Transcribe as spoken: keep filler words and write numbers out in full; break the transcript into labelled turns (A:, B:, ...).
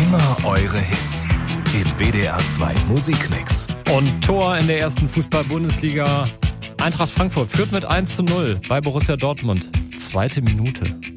A: Immer eure Hits im W D R zwei Musikmix.
B: Und Tor in der ersten Fußball-Bundesliga. Eintracht Frankfurt führt mit eins zu null bei Borussia Dortmund. Zweite Minute.